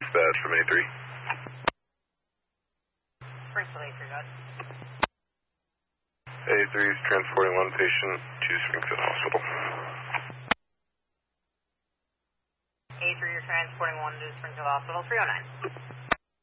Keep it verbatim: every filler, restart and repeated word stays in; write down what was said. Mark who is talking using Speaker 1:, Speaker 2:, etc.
Speaker 1: dispatch from A three.
Speaker 2: Springfield A three, got it.
Speaker 1: A three is transporting one patient to Springfield Hospital.
Speaker 2: A three, you're transporting one to Springfield Hospital, three oh nine.